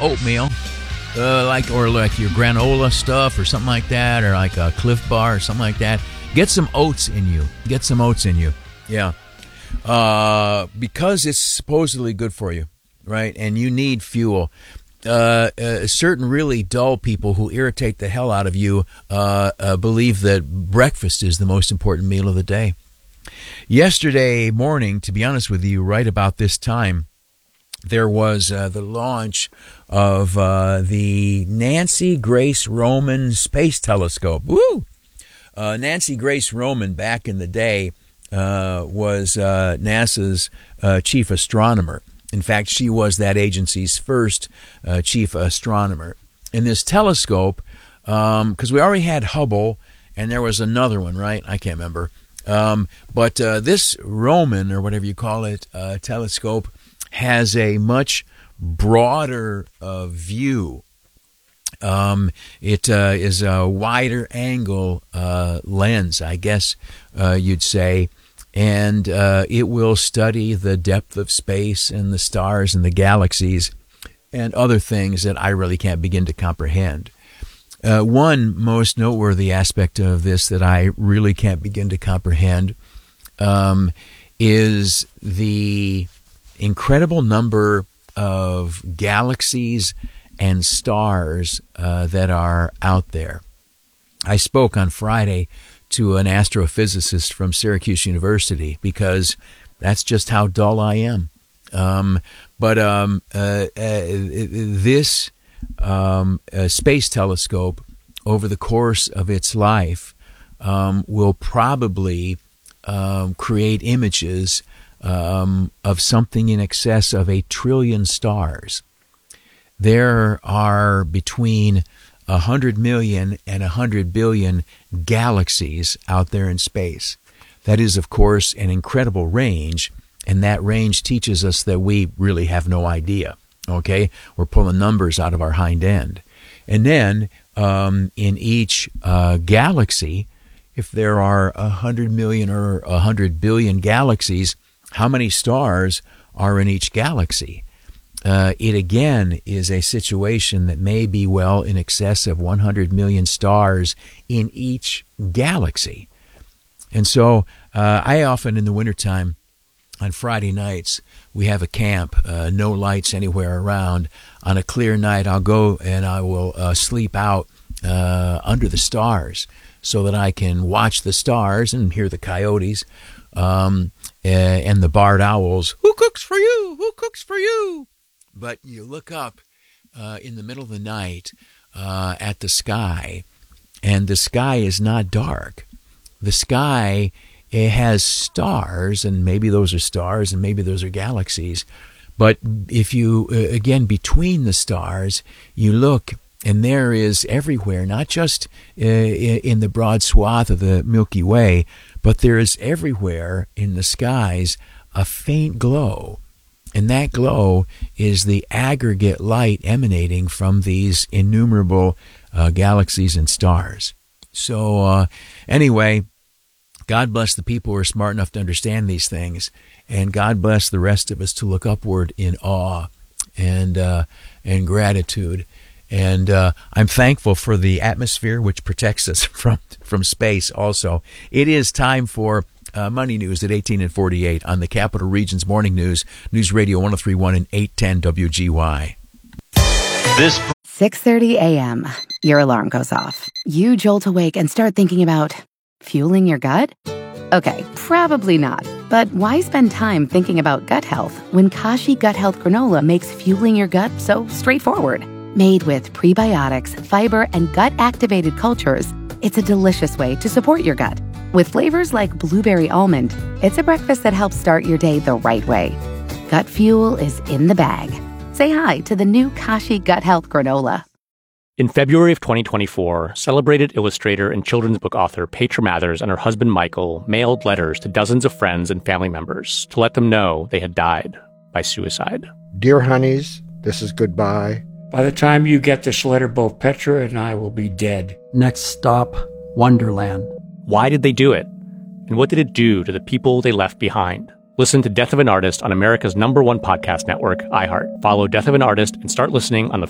oatmeal, like your granola stuff or something like that, or like a Cliff Bar or something like that. Get some oats in you. Yeah. Because it's supposedly good for you, right? And you need fuel. Certain really dull people who irritate the hell out of you believe that breakfast is the most important meal of the day. Yesterday morning, to be honest with you, right about this time, there was the launch of the Nancy Grace Roman Space Telescope. Woo! Nancy Grace Roman, back in the day, was NASA's chief astronomer. In fact, she was that agency's first chief astronomer. And this telescope, because we already had Hubble, and there was another one, right? I can't remember. But this Roman, or whatever you call it, telescope, has a much broader view. It is a wider angle lens, I guess you'd say, and it will study the depth of space and the stars and the galaxies and other things that I really can't begin to comprehend. One most noteworthy aspect of this that I really can't begin to comprehend is the incredible number of galaxies and stars that are out there. I spoke on Friday to an astrophysicist from Syracuse University because that's just how dull I am. This space telescope, over the course of its life, will probably create images of something in excess of 1 trillion stars. There are between 100 million and 100 billion galaxies out there in space. That is, of course, an incredible range, and that range teaches us that we really have no idea. Okay? We're pulling numbers out of our hind end. And then in each galaxy, if there are 100 million or 100 billion galaxies, how many stars are in each galaxy? It again is a situation that may be well in excess of 100 million stars in each galaxy. And so I often in the wintertime, on Friday nights, we have a camp, no lights anywhere around. On a clear night, I'll go and I will sleep out under the stars so that I can watch the stars and hear the coyotes and the barred owls. Who cooks for you? Who cooks for you? But you look up in the middle of the night at the sky, and the sky is not dark. The sky, it has stars, and maybe those are stars, and maybe those are galaxies. But if you, again, between the stars, you look, and there is everywhere, not just in the broad swath of the Milky Way, but there is everywhere in the skies a faint glow. And that glow is the aggregate light emanating from these innumerable galaxies and stars. So anyway, God bless the people who are smart enough to understand these things, and God bless the rest of us to look upward in awe and gratitude. And I'm thankful for the atmosphere which protects us from space also. It is time for Money News at 18 and 48 on the Capital Region's Morning News, News Radio 103.1 and 810 WGY. 6:30 a.m. Your alarm goes off. You jolt awake and start thinking about fueling your gut? Okay, probably not. But why spend time thinking about gut health when Kashi Gut Health Granola makes fueling your gut so straightforward? Made with prebiotics, fiber, and gut-activated cultures, it's a delicious way to support your gut. With flavors like blueberry almond, it's a breakfast that helps start your day the right way. Gut fuel is in the bag. Say hi to the new Kashi Gut Health Granola. In February of 2024, celebrated illustrator and children's book author Petra Mathers and her husband Michael mailed letters to dozens of friends and family members to let them know they had died by suicide. Dear honeys, this is goodbye. By the time you get this letter, both Petra and I will be dead. Next stop, Wonderland. Why did they do it? And what did it do to the people they left behind? Listen to Death of an Artist on America's #1 podcast network, iHeart. Follow Death of an Artist and start listening on the